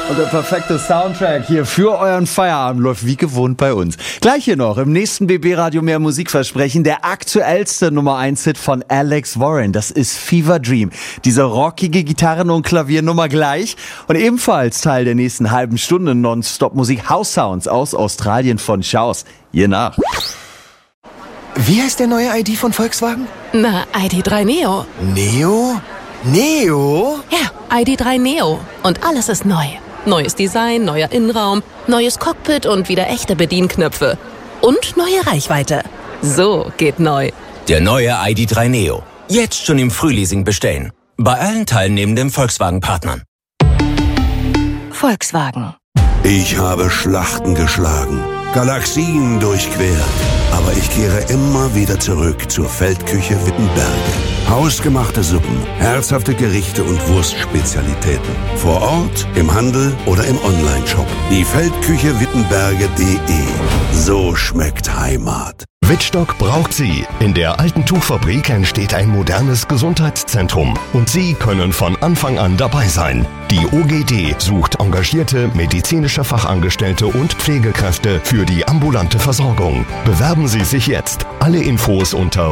Und der perfekte Soundtrack hier für euren Feierabend läuft wie gewohnt bei uns. Gleich hier noch im nächsten BB Radio mehr Musikversprechen der aktuellste Nummer 1 Hit von Alex Warren. Das ist Fever Dream. Diese rockige Gitarren- und Klaviernummer gleich. Und ebenfalls Teil der nächsten halben Stunde Nonstop Musik House Sounds aus Australien von Schaus. Hier nach. Wie heißt der neue ID von Volkswagen? Na, ID.3 Neo. Neo? Neo? Ja, ID.3 Neo. Und alles ist neu. Neues Design, neuer Innenraum, neues Cockpit und wieder echte Bedienknöpfe. Und neue Reichweite. So geht neu. Der neue ID.3 Neo. Jetzt schon im Frühleasing bestellen. Bei allen teilnehmenden Volkswagen-Partnern. Volkswagen. Ich habe Schlachten geschlagen, Galaxien durchquert. Aber ich kehre immer wieder zurück zur Feldküche Wittenberge. Hausgemachte Suppen, herzhafte Gerichte und Wurstspezialitäten. Vor Ort, im Handel oder im Onlineshop. Die Feldküche Wittenberge.de. So schmeckt Heimat. Wittstock braucht Sie. In der alten Tuchfabrik entsteht ein modernes Gesundheitszentrum. Und Sie können von Anfang an dabei sein. Die OGD sucht engagierte medizinische Fachangestellte und Pflegekräfte für die ambulante Versorgung. Bewerben Sie sich jetzt. Alle Infos unter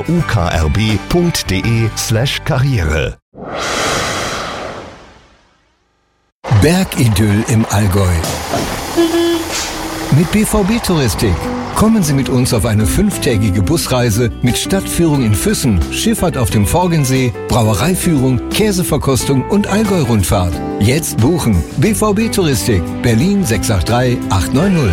ukrb.de/Karriere. Bergidyll im Allgäu. Mit BVB Touristik. Kommen Sie mit uns auf eine 5-tägige Busreise mit Stadtführung in Füssen, Schifffahrt auf dem Forgensee, Brauereiführung, Käseverkostung und Allgäu-Rundfahrt. Jetzt buchen. BVB Touristik, Berlin 683 890.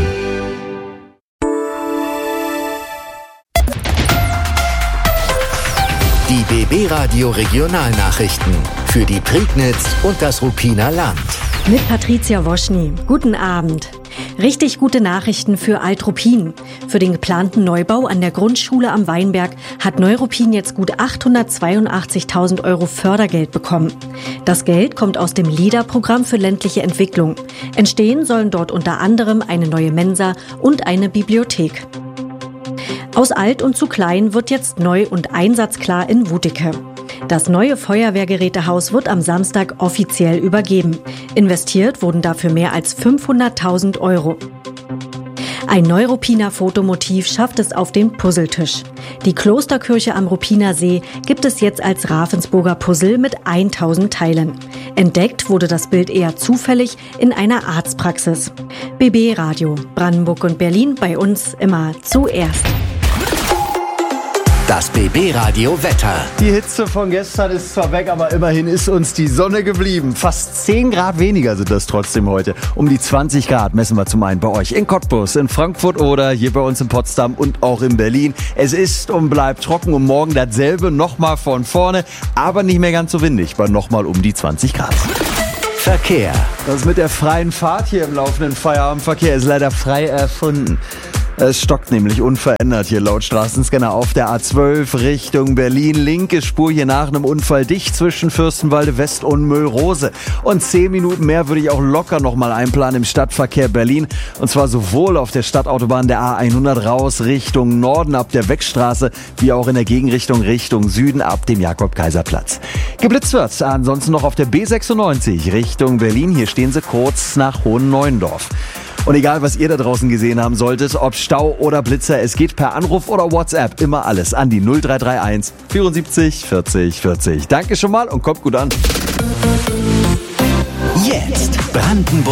Die BB Radio Regionalnachrichten für die Prignitz und das Ruppiner Land. Mit Patricia Woschny. Guten Abend. Richtig gute Nachrichten für Alt-Ruppin. Für den geplanten Neubau an der Grundschule am Weinberg hat Neu-Ruppin jetzt gut 882.000 € Fördergeld bekommen. Das Geld kommt aus dem LEADER-Programm für ländliche Entwicklung. Entstehen sollen dort unter anderem eine neue Mensa und eine Bibliothek. Aus alt und zu klein wird jetzt neu und einsatzklar in Wuteke. Das neue Feuerwehrgerätehaus wird am Samstag offiziell übergeben. Investiert wurden dafür mehr als 500.000 €. Ein Neu-Ruppiner Fotomotiv schafft es auf den Puzzletisch. Die Klosterkirche am Ruppiner See gibt es jetzt als Ravensburger Puzzle mit 1000 Teilen. Entdeckt wurde das Bild eher zufällig in einer Arztpraxis. BB Radio, Brandenburg und Berlin, bei uns immer zuerst. Das BB Radio Wetter. Die Hitze von gestern ist zwar weg, aber immerhin ist uns die Sonne geblieben. Fast 10 Grad weniger sind das trotzdem heute. Um die 20 Grad messen wir zum einen bei euch in Cottbus, in Frankfurt oder hier bei uns in Potsdam und auch in Berlin. Es ist und bleibt trocken und morgen dasselbe nochmal von vorne, aber nicht mehr ganz so windig, bei nochmal um die 20 Grad. Verkehr. Das mit der freien Fahrt hier im laufenden Feierabendverkehr ist leider frei erfunden. Es stockt nämlich unverändert hier laut Straßenscanner auf der A12 Richtung Berlin. Linke Spur hier nach einem Unfall dicht zwischen Fürstenwalde West und Müllrose. Und 10 Minuten mehr würde ich auch locker nochmal einplanen im Stadtverkehr Berlin. Und zwar sowohl auf der Stadtautobahn der A100 raus Richtung Norden ab der Weckstraße, wie auch in der Gegenrichtung Richtung Süden ab dem Jakob-Kaiser-Platz. Geblitzt wird ansonsten noch auf der B96 Richtung Berlin. Hier stehen sie kurz nach Hohenneuendorf. Und egal, was ihr da draußen gesehen haben solltet, ob Stau oder Blitzer, es geht per Anruf oder WhatsApp immer alles an die 0331 74 40 40. Danke schon mal und kommt gut an. Jetzt Brandenburg